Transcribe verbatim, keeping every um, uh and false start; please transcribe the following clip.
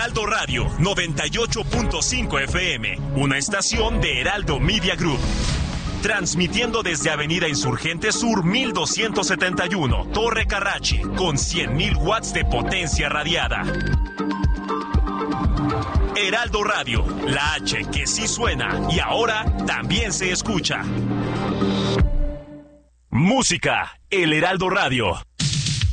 Heraldo Radio noventa y ocho punto cinco F M, una estación de Heraldo Media Group. Transmitiendo desde Avenida Insurgente Sur mil doscientos setenta y uno, Torre Carrachi, con cien mil watts de potencia radiada. Heraldo Radio, la H que sí suena y ahora también se escucha. Música, el Heraldo Radio.